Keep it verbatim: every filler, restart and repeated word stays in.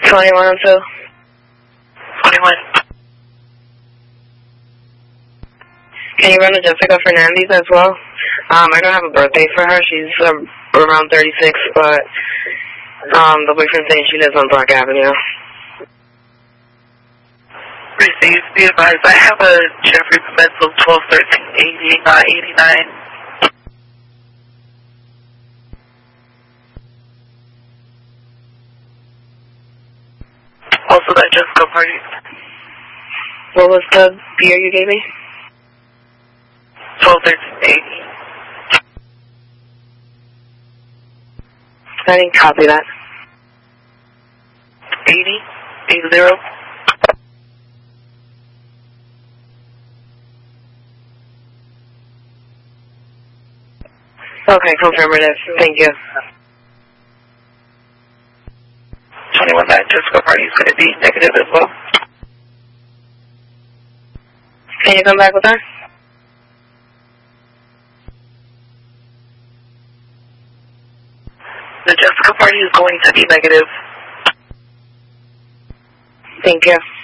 twenty-one oh two. twenty-one. Can you run to Jessica Fernandez as well? Um, I don't have a birthday for her. She's uh, around thirty-six, but um, the boyfriend's saying she lives on Park Avenue. Received. Be advised, I have a Jeffrey Pimentel twelve thirteen eighty, not eighty-nine. Also that Jessica party. What was the beer you gave me? twelve thirteen eighty. I didn't copy that. eighty? eight zero? Okay, confirmative. Thank you. twenty-one that Jessica party is going to be negative as well. Can you come back with her? The Jessica party is going to be negative. Thank you.